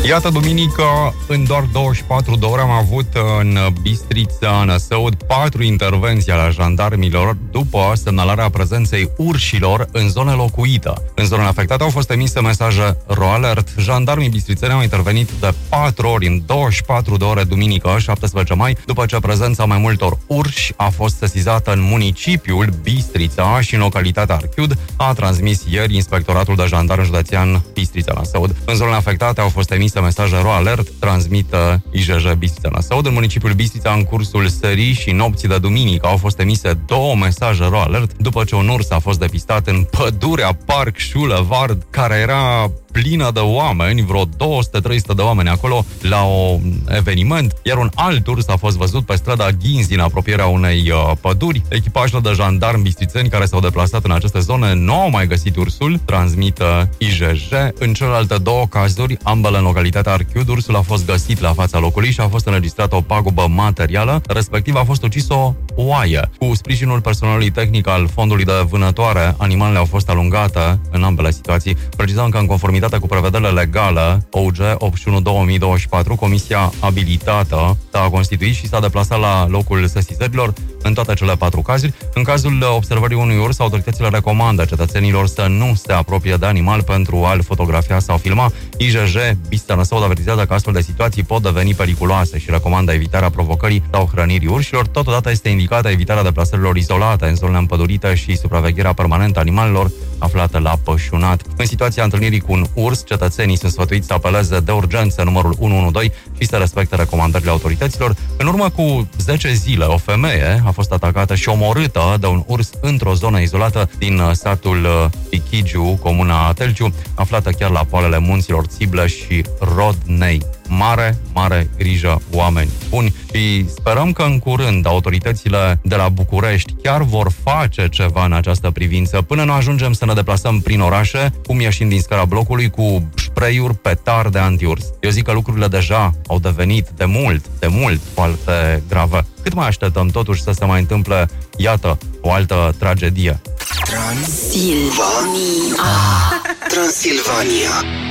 Iată, duminică, în doar 24 de ore am avut în Bistrița, Năsăud, 4 intervenții ale jandarmilor după semnalarea prezenței urșilor în zone locuite. În zonele afectate au fost emise mesaje RoAlert. Jandarmii bistrițeni au intervenit de 4 ori în 24 de ore duminică, 17 mai, după ce prezența mai multor urși a fost sesizată în municipiul Bistrița și în localitatea Archiud, a transmis ieri Inspectoratul de Jandarmi Județean Bistrița Năsăud. În zonele afectate au fost emise mesaje RoAlert, transmită IJJ Bistrița Năsăud. În municipiul Bistrița, în cursul serii și nopții de duminică, au fost emise 2 mesaje RoAlert după ce un urs a fost depistat în pădurea Parc Șulevard, care era plină de oameni, vreo 200-300 de oameni acolo la un eveniment, iar un alt urs a fost văzut pe strada Ghinzi, în apropierea unei păduri. Echipajele de jandarmi bistrițeni care s-au deplasat în aceste zone nu au mai găsit ursul, transmită IJJ. În celelalte 2 cazuri, ambele în localitatea Archiud, ursul a fost găsit la fața locului și a fost înregistrată o pagubă materială, respectiv a fost ucis o oaie. Cu sprijinul personalului tehnic al fondului de vânătoare, animalele au fost alungate în ambele situații. Precizăm că în conformitate cu prevederile legale OUG 81/2024, comisia abilitată s-a constituit și s-a deplasat la locul sesizărilor în toate cele 4 cazuri. În cazul observării unui urs, autoritățile recomandă cetățenilor să nu se apropie de animal pentru a-l fotografia sau filma. IJJ Bistrița Năsăud avertizează că astfel de situații pot deveni periculoase și recomandă evitarea provocării sau hrănirii urșilor. Totodată este indicată evitarea deplasărilor izolate în zonele împădurite și supravegherea permanentă a animalelor aflate la pășunat. În situația întâlnirii cu un urs, cetățenii sunt sfătuiți să apeleze de urgență numărul 112 și să respecte recomandările autorităților. În urmă cu 10 zile, o femeie a fost atacată și omorâtă de un urs într-o zonă izolată din satul Pichigiu, comuna Telciu, aflată chiar la poalele munților Țiblă și Rodnei. Mare grijă, oameni buni, și sperăm că în curând autoritățile de la București chiar vor face ceva în această privință, până nu ajungem să ne deplasăm prin orașe, cum ieșim din scara blocului cu spray-uri, petarde antiurs. Eu zic că lucrurile deja au devenit de mult foarte grave. Cât mai așteptăm totuși să se mai întâmple, iată, o altă tragedie. Transilvania.